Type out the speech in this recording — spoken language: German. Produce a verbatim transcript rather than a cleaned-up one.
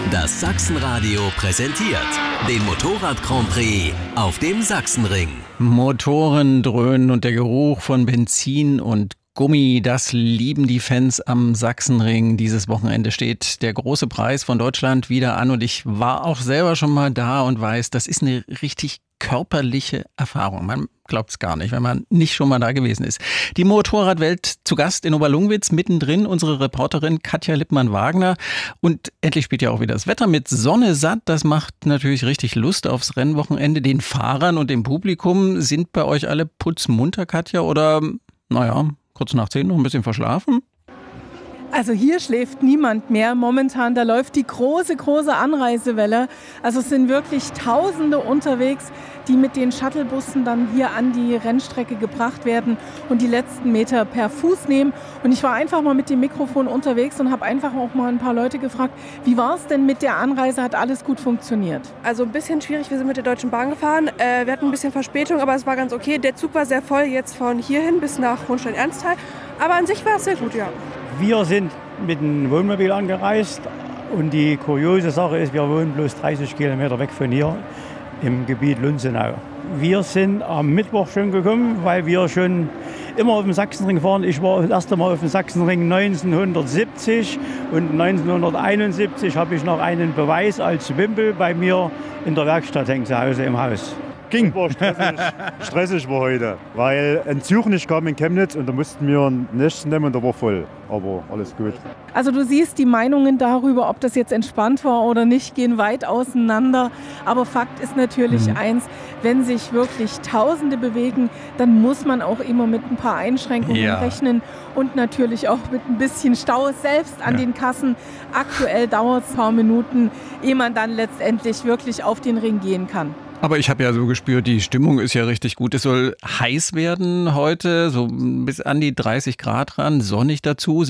Das Sachsenradio präsentiert den Motorrad Grand Prix auf dem Sachsenring. Motoren dröhnen und der Geruch von Benzin und Gummi, das lieben die Fans am Sachsenring. Dieses Wochenende steht der große Preis von Deutschland wieder an und ich war auch selber schon mal da und weiß, das ist eine richtig körperliche Erfahrung. Man glaubt es gar nicht, wenn man nicht schon mal da gewesen ist. Die Motorradwelt zu Gast in Oberlungwitz, mittendrin unsere Reporterin Katja Lippmann-Wagner. Und endlich spielt ja auch wieder das Wetter mit Sonne satt. Das macht natürlich richtig Lust aufs Rennwochenende. Den Fahrern und dem Publikum, sind bei euch alle putzmunter, Katja? Oder, naja, kurz nach zehn noch ein bisschen verschlafen? Also hier schläft niemand mehr momentan, da läuft die große, große Anreisewelle. Also es sind wirklich Tausende unterwegs, die mit den Shuttlebussen dann hier an die Rennstrecke gebracht werden und die letzten Meter per Fuß nehmen. Und ich war einfach mal mit dem Mikrofon unterwegs und habe einfach auch mal ein paar Leute gefragt, wie war es denn mit der Anreise, hat alles gut funktioniert? Also ein bisschen schwierig, wir sind mit der Deutschen Bahn gefahren, äh, wir hatten ein bisschen Verspätung, aber es war ganz okay. Der Zug war sehr voll, jetzt von hierhin bis nach Hohenstein-Ernsthal, aber an sich war es sehr gut, ja. Wir sind mit dem Wohnmobil angereist und die kuriose Sache ist, wir wohnen bloß dreißig Kilometer weg von hier im Gebiet Lunzenau. Wir sind am Mittwoch schon gekommen, weil wir schon immer auf dem Sachsenring fahren. Ich war das erste Mal auf dem Sachsenring neunzehnhundertsiebzig und neunzehnhunderteinundsiebzig habe ich noch einen Beweis als Wimpel bei mir in der Werkstatt hängen zu Hause im Haus. Ging. War stressig. stressig war heute, weil ein Zug nicht kam in Chemnitz und da mussten wir einen nächsten nehmen und der war voll. Aber alles gut. Also du siehst, die Meinungen darüber, ob das jetzt entspannt war oder nicht, gehen weit auseinander. Aber Fakt ist natürlich mhm. eins, wenn sich wirklich Tausende bewegen, dann muss man auch immer mit ein paar Einschränkungen ja. rechnen und natürlich auch mit ein bisschen Stau selbst an ja. den Kassen. Aktuell dauert es ein paar Minuten, ehe man dann letztendlich wirklich auf den Ring gehen kann. Aber ich habe ja so gespürt, die Stimmung ist ja richtig gut. Es soll heiß werden heute, so bis an die dreißig Grad ran, sonnig dazu.